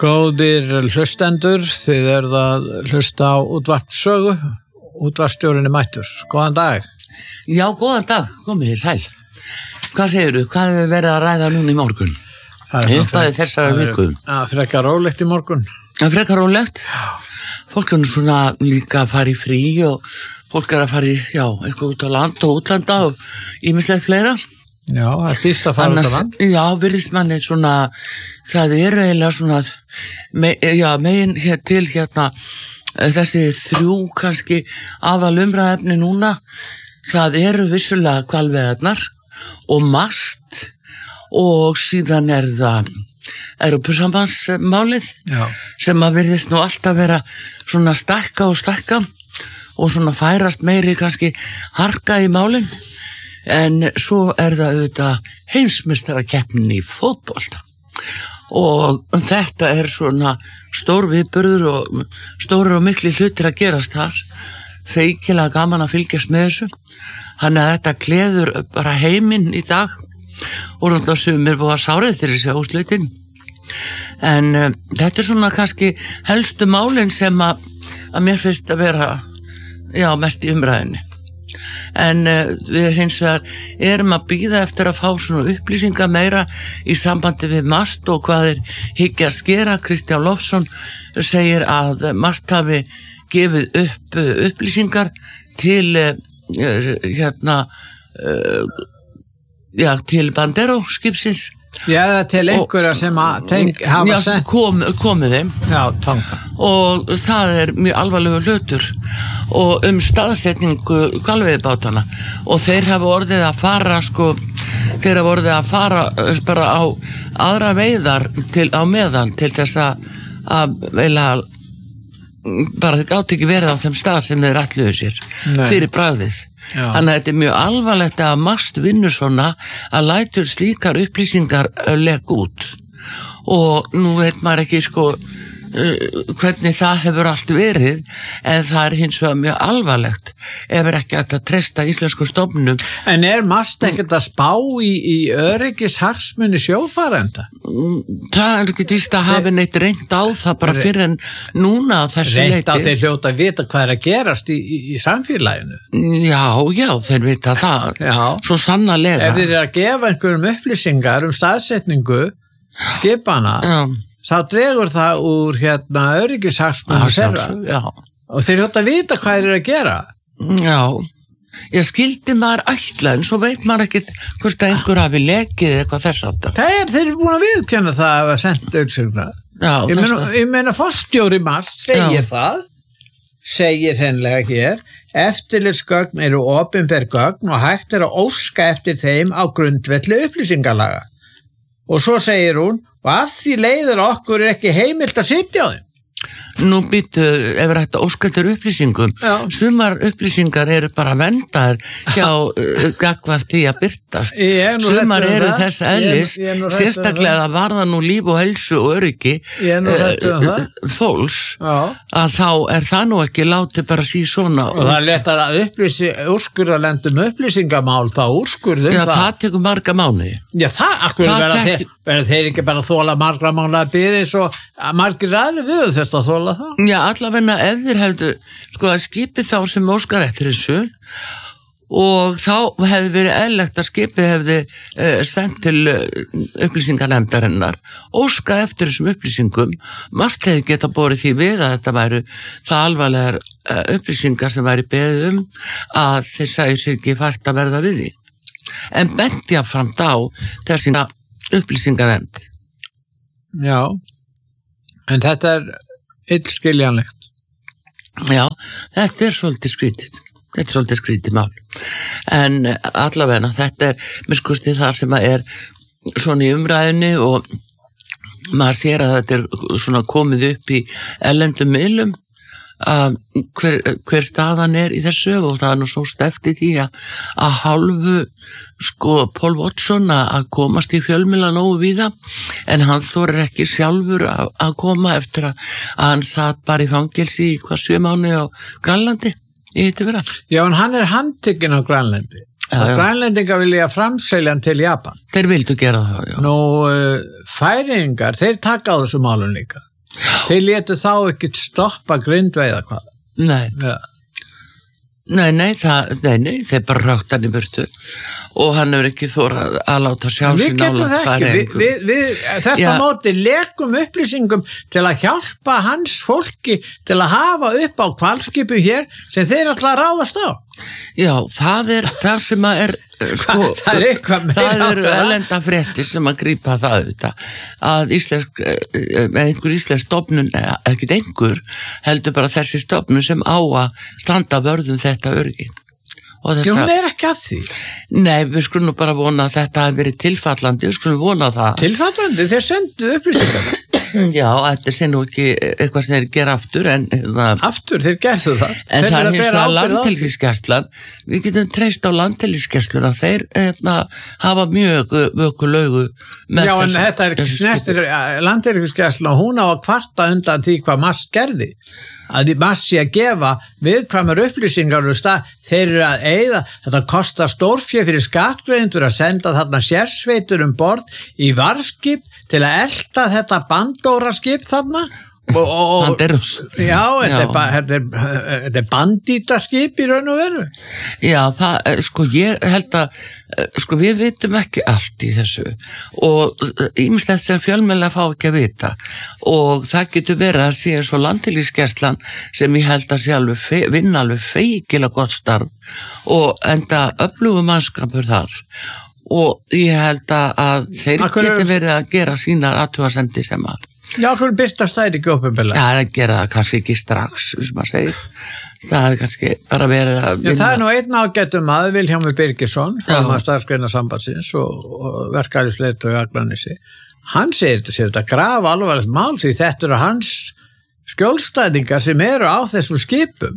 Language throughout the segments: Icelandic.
Góðir hlustendur, þið eruð að hlusta á útvarpssögu, útvarpsstjórinn mættur. Góðan dag. Já, góðan dag, komið þið sæl. Hvað segirðu, hvað hefur verið að ræða núna í morgun? Uppaði þessara viku. Frekar rólegt í morgun. Frekar rólegt? Fólk er svona líka að fara í frí og fólk er að fara í, eitthvað út á land og útlanda og ýmislegt fleira. Já, það er dýrt að fara út á land. Já, virðist manni svona, það er eiginlega svona, megin til þessi þrjú kannski aðal umræðefni núna, það eru vissulega hvalveiðarnar og mast og síðan er það Evrópusambandsmálið sem að virðist nú alltaf vera svona stækka og svona færast meiri kannski harka í málin. En svo er það auðvitað heimsmeistarakeppnin í fótbolta og þetta er svona stór viðburður og stórir og mikli hlutir að gerast þar, feikilega gaman að fylgjast með þessu, þannig að þetta gleður bara heiminn í dag og náttúrulega sumir búið að sárið þeirri sér úrslitin, en þetta er svona kannski helstu málin sem að mér finnst að vera mest í umræðinni. En við hins vegar erum að bíða eftir að fá svona upplýsingar meira í sambandi við MAST og hvað hyggja að skera. Kristján Loftsson segir að MAST hafi gefið upp upplýsingar til til Bandero skipsins. Já, til einhverja sem hafa sent komið þeim. Já, tanga. Og það er mjög alvarlegur hlutur og staðsetningu hvalveiðibátana og þeir hafa orðið að fara bara á aðra veiðar á meðan til þess að bara þeir gátt ekki verið á þeim stað sem þeir ætluðu sér fyrir bragðið. Þannig að þetta er mjög alvarlegt að MAST vinnur svona að lætur slíkar upplýsingar legg út og nú veit maður ekki hvernig það hefur allt verið, en það er hins vegar mjög alvarlegt ef ekki að treysta íslensku stofnunum. En er MAST ekkert að spá í öryggishagsmuni sjófarenda? Það er ekki víst að hafi neitt reynt á það bara fyrir en núna á þessu leyti. Reynt á þeir hljóta að vita hvað er að gerast í samfélaginu? Já, þeir vita það. Já. Svo sannarlega. Ef þeir eru að gefa einhverjum upplýsingar staðsetningu skipana, þá dregur það úr öryggishagsmunum þeirra og þeir hljóta að vita hvað þeir eru að gera. Já, ég skildi maður ætla en svo veit maður ekkert hvort að einhver hafi lekið eitthvað þess aftar. Þeir eru búin að viðurkenna það að senda auðsögnar. Ég meina forstjóri MAST segir hreinlega hér: eftirlitsgögn eru opinber gögn og hægt er að óska eftir þeim á grundvelli upplýsingalaga. Og svo segir hún: og af því leiðir okkur ekki heimilt að sitja á þeim. Nú býttu, ef þetta óskættur upplýsingum, sumar upplýsingar eru bara vendaðar hjá gagvart því að byrtast. Sumar eru þess eðlis, sérstaklega að varða nú líf og helsu og öryggi fólks, að þá er það nú ekki látið bara sí svona. Og það er léttar að úrskurðarlendum upplýsingamál, þá úrskurðum það. Já, það tekur marga mánuði. Já, verða þeir ekki bara þola margra mánuði að byrja svo að margir aðri við þess að þola það? Já, allavegna ef þeir hefðu að skipið þá sem óskar eftir þessu og þá hefði verið eðlilegt að skipið hefði sendt til upplýsingarnefndarinnar óska eftir þessum upplýsingum. MAST hefði geta borið því við að þetta væru það alvarlegar upplýsingar sem væri beðið að þeir sæði sér ekki fært að verða við því. En benti jafnframt á þessi upplýsingarnefnd. Já, en þetta er illskiljanlegt. Já, þetta er svolítið skrítið mál. En allavega þetta er miskusti það sem er svona í umræðinni og maður sér að þetta er svona komið upp í erlendum miðlum hver staðan er í þessu og það er nú svo eftir því að hálfu Paul Watson að komast í fjölmiðla nógu víða en hann þorir ekki sjálfur að koma eftir að hann satt bara í fangelsi í 7 mánuði á Grænlandi í hittivera. Já, en hann er handtekinn á Grænlandi. Grænlendingar vilja framselja hann til Japan. Þeir vildu gera það, já. Nú, Færeyingar, þeir taka á þessu málum líka. Þeir létu þá ekki stoppa grindveiða hvað? Nei. Ja. Nei, þeir bara rögt hann í burtu og hann hefur ekki þórað að láta sjá sér nálægt færingum. Við þetta móti lekum upplýsingum til að hjálpa hans fólki til að hafa upp á hvalskipu hér sem þeir ætla að ráðast á. Já, það er það sem að sko, það er eitthvað meira það eru erlenda fréttir sem að grípa það auðvitað að einhver íslensk stofnun, ekkert einhver heldur bara þessi stofnun sem á að standa vörðum þetta öryggi. Já, hún er ekki að því. Nei, við skulum nú bara vona að þetta hafi verið tilfallandi, við skulum vona það. Tilfallandi? Þeir sendu upplýsingar. Já, þetta sé nú ekki eitthvað sem þeir gera aftur en aftur, þeir gerðu það. En það er hins vegar landhelgisgæslan. Við getum treyst á landhelgisgæsluna. Þeir hafa mjög vökulaugu með já, en þetta er snertir landhelgisgæsluna, hún á að kvarta undan því hvað MAST gerði. Að MAST sé að gefa viðkvæmar upplýsingar og þeir eru að eyða, þetta kostar stórfé fyrir skattgreiðendur að senda þarna sérsveitur borð í varðskip til að elta þetta bandóraskip þarna Banderos. Já, þetta er bandítaskip í raun og veru. Já, það, sko ég held að sko við vitum ekki allt í þessu og ýmislegt sem fjölmiðlar fá ekki að vita og það getur verið að sé svo landhelgisgæslan sem ég held að sé alveg vinna alveg feikilega gott starf og enda öflugum mannskapur þar og ég held að þeir geti verið að gera sínar athugasemdir sem að já, hvernig byrsta stæði ekki opinberlega? Já, það gera það kannski ekki strax, sem maður segir. Það er kannski bara verið að vinna. Já, það er nú einn ágættum maður, Vilhjálmur Birgisson, formaður Starfsgreinasambandsins og verkalýðsleiðtogi á Akranesi. Hann segir þetta grafa alvarlegt mál því þetta eru hans skjólstæðingar sem eru á þessum skipum.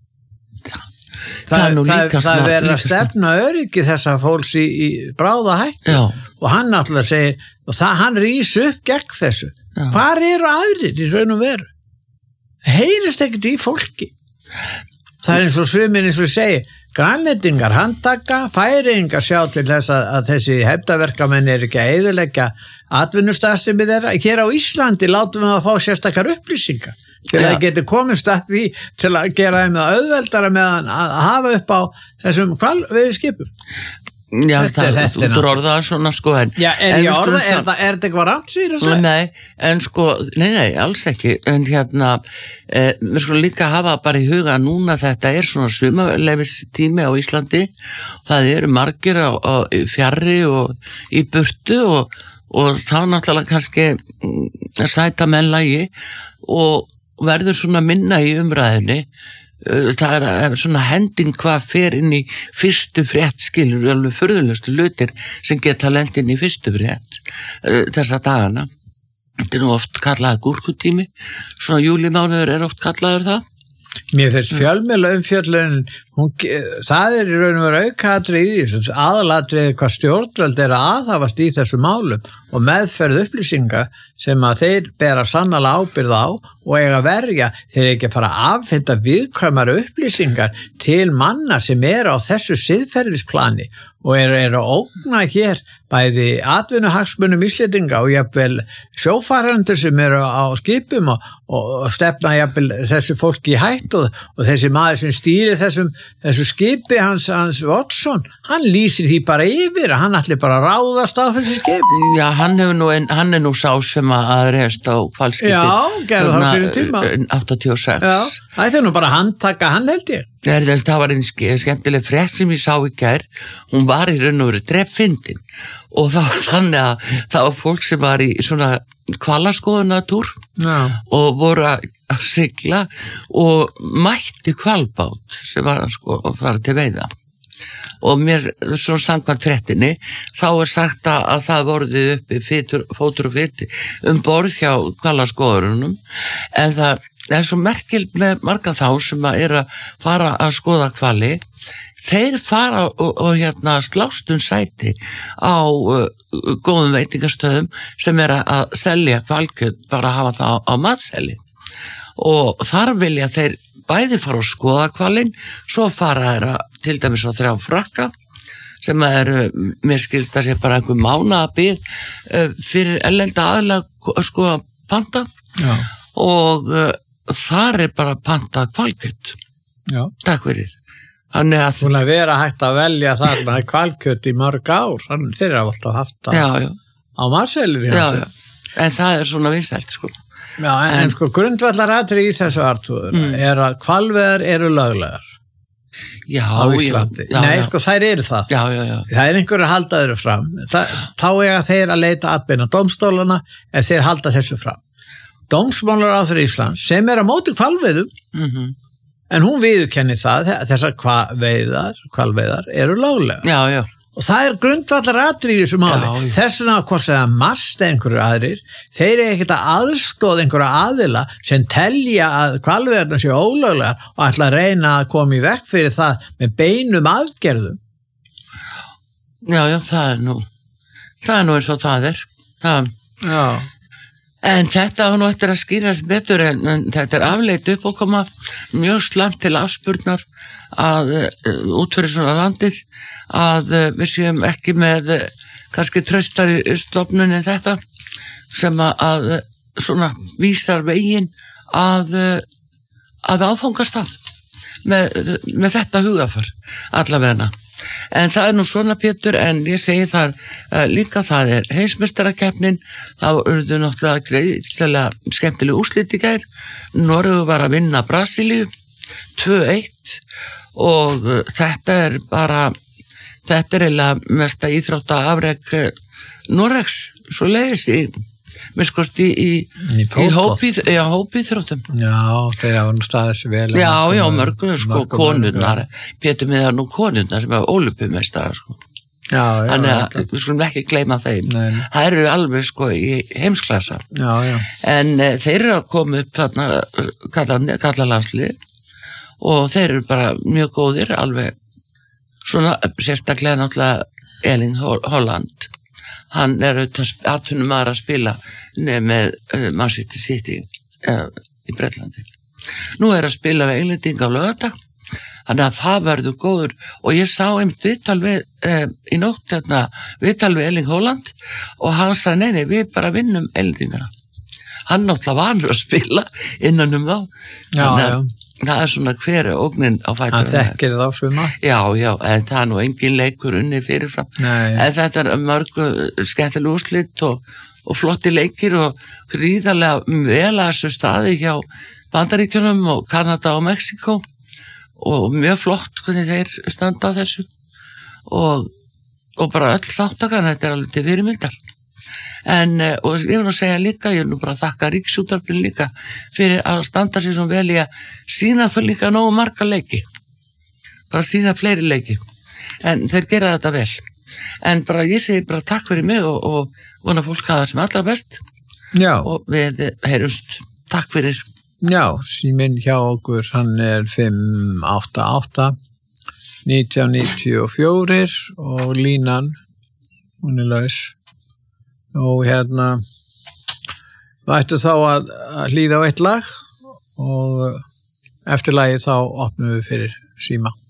Það er verið að stefna öryggi þessa fólks í bráða hættu og hann náttúrulega segir og hann rís upp gegn þessu. Hvar eru aðrir í raun og veru? Heyrist ekkert í fólki. Það er eins og sumir eins og segi, grænlendingar handtaka, færingar sjá til þess að þessi hefndarverkamenn ekki að eyðileggja atvinnustarfsemi þeirra. Hér á Íslandi látum við að fá sérstakar upplýsingar til að geti komist að því til að gera þeim það auðveldara með að hafa upp á þessum hvalveiðiskipum. Já, þú orðaði svona sko en er þetta eitthvað rangt fyrir að segja? Nei, en sko, nei, alls ekki en við skulum líka hafa bara í huga að núna þetta er svona sumarleyfistími á Íslandi það eru margir á fjarri og í burtu og þá náttúrulega kannski sæta menn lagi og verður svona minna í umræðinni það er svona hending hvað fer inn í fyrstu frétt skilur alveg furðulegustu hlutir sem geta lent inn í fyrstu frétt þessa dagana þetta er nú oft kallaði gúrkutími svona júlimánuður er oft kallaður það Mér finnst fjölmiðla umfjöllun það er í raun og veru aukaatriði í þessu aðalatriði hvað stjórnvöld er að aðhafast í þessu málum og meðferð upplýsinga sem að þeir bera sannarlega ábyrgð á og eiga að verja þeir ekki að fara að afhenda viðkvæmar upplýsingar til manna sem eru á þessu siðferðisplani og eru að ógna hér bæði atvinnuhagsmunum Íslendinga og jafnvel sjófarendur sem eru á skipum og stefna jafnvel þessu fólki í hættu og þessi maður sem stýrir þessu skipi hans Watson, hann lýsir því bara yfir, hann ætli bara að ráðast á þessi skip. Já, hann er nú sá sem að reyðast á hvalskipið. Já, gerði það fyrir tíma. 86. Já, það er nú bara að handtaka hann held ég. Það var einn skemmtileg frétt sem ég sá í gær, hún var í raun og veru drepfyndin og það var þannig að það var fólk sem var í svona hvalaskoðunartúr og voru að sigla og mætti hvalbát sem var sko að fara til veiða og mér svona samkvæmt fréttinni þá er sagt að það voruði uppi fótur og fytti borð hjá hvalaskoðunum en það er svo merkild með marga þá sem að fara að skoða hvali þeir fara og slást sæti á góðum veitingastöðum sem að selja hvalkjöt bara að hafa það á matseli og þar vilja þeir bæði fara að skoða hvalinn svo fara þeir til dæmis á 3 frakka sem mér skilst að sé bara einhver mánaðabið fyrir erlenda aðila að skoða panta og þar bara pantað hvalkjöt. Já. Takk fyrir. Þannig að Hún að vera hægt að velja þarna hvalkjöt í mörg ár, þeir eru alltaf haft það á matseðlinum. Já, en það svona vinsælt, sko. Já, en sko grundvallaratriði í þessu artúður að hvalveiðar eru löglegar á Íslandi. Nei, sko þær eru það. Já. Það einhverju að halda þeirra fram. Þá eiga þeir að leita atbeina dómstólana ef þeir halda þessu fram. Dómsmálaráðherra Íslands sem á móti hvalveiðum en hún viðurkennir það, þessar hvalveiðar eru löglegar. Já. Og það grundvallaratriði í þessu máli. Þess vegna hvort það mast einhverju aðrir, þeir ekkert að aðstoða einhverja aðila sem telja að hvalveiðarnar séu ólöglegar og ætla að reyna að koma í vekk fyrir það með beinum aðgerðum. Já, það nú eins og það Já. En þetta nú eftir að skýrast betur en þetta afleitt upp og koma mjög slæmt til afspurnar að út fyrir svona landið að við séum ekki með kannski traustari stofnun en þetta sem að svona vísar veginn að áfangastað með þetta hugafar allavegna. En það nú svona, Pétur, en ég segi þar líka það heimsmeistarakeppnin, það urðu náttúrulega greiðslega skemmtileg úrslit í gær. Noregur var að vinna Brasilíu 2-1 og þetta eiginlega mesta íþrótta afrek Noregs, svo leiðis í hópíþróttum. Já, þeir hafa nú staðið sér vel. Já, mörgum, sko, konurnar, Pétur með það nú konurnar sem olíupimeistara, sko. Já. Þannig að við skulum ekki gleyma þeim. Nei. Það eru alveg, sko, í heimsklassa. Já. En þeir eru að koma upp þarna, kalla landslið og þeir eru bara mjög góðir, alveg svona, sérstaklega náttúrulega Erling Haaland. Hann atvinnum að spila með Manchester City í Bretlandi. Nú að spila við Englendinga á laugardag, þannig að það verður góður og ég sá viðtal við í nótt viðtal við Erling Haaland og hann sagði nei, við bara vinnum Englendingana. Hann náttúrulega vanur að spila innan þá. Já. Það svona hver ógnin á fætur. Það þekkir þá suma. Já, en það nú engin leikur unni fyrirfram. Nei. En þetta mörgu skemmtileg úrslit og flotti leikir og gríðarlega vel að þessu staði hjá Bandaríkjunum og Kanada og Mexíkó og mjög flott hvernig þeir standa á þessu og bara öll þáttakan, þetta alveg til fyrirmyndar. En, og ég vil nú segja líka, ég vil nú bara þakka Ríkisútvarpinu líka fyrir að standa sér svo vel í að sína þau líka nógu marga leiki. Bara sína fleiri leiki. En þeir gera þetta vel. En bara ég segi bara takk fyrir mig og vona fólk hafa það sem allra best. Já. Og við heyrumst. Takk fyrir. Já, síminn hjá okkur, hann 588 1994 og línan, hún laus. Og við ættum þá að hlýða á eitt lag og eftir lagið þá opnum við fyrir síma.